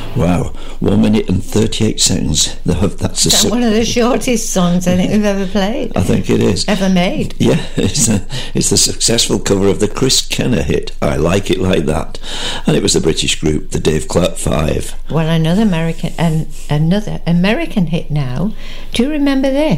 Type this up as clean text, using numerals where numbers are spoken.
Wow, 1 minute and 38 seconds. That's one of the shortest songs I think we've ever played. I think it is. Ever made. Yeah, it's the successful cover of the Chris Kenner hit, I Like It Like That. And it was the British group, the Dave Clark Five. Well, another American hit now. Do you remember this?